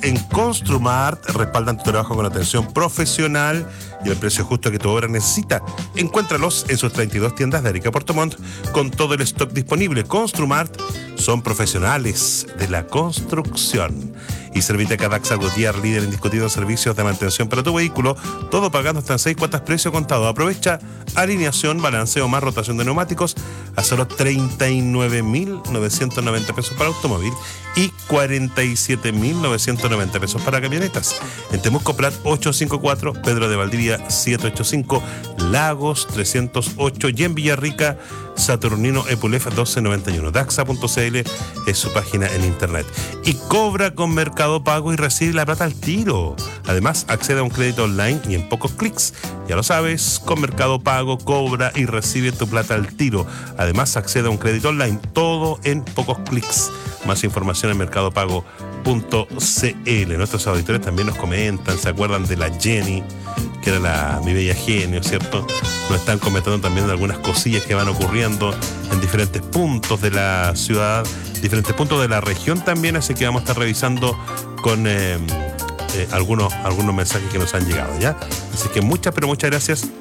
en Construmart respaldan tu trabajo con atención profesional y el precio justo que tu obra necesita. Encuéntralos en sus 32 tiendas de Arica Puerto Montt con todo el stock disponible. Construmart son profesionales de la construcción. Y Serviteca Daxa Gotier, líder indiscutido en servicios de mantención para tu vehículo, todo pagando hasta en 6 cuotas precio contado. Aprovecha alineación, balanceo más rotación de neumáticos a solo 39.990 pesos para automóvil y 47.990 pesos para camionetas. En Temuco Prat 854, Pedro de Valdivia 785, Lagos 308 y en Villarrica Saturnino Epulef 1291. Daxa.cl es su página en internet. Y cobra con Mercado Pago y recibe la plata al tiro. Además, accede a un crédito online y en pocos clics. Ya lo sabes, con Mercado Pago cobra y recibe tu plata al tiro. Además, accede a un crédito online. Todo en pocos clics. Más información en mercadopago.cl. Nuestros auditores también nos comentan, se acuerdan de la Jenny, que era mi bella genio, ¿cierto? Nos están comentando también de algunas cosillas que van ocurriendo en diferentes puntos de la ciudad, diferentes puntos de la región también, así que vamos a estar revisando con algunos mensajes que nos han llegado, ¿ya? Así que muchas, pero muchas gracias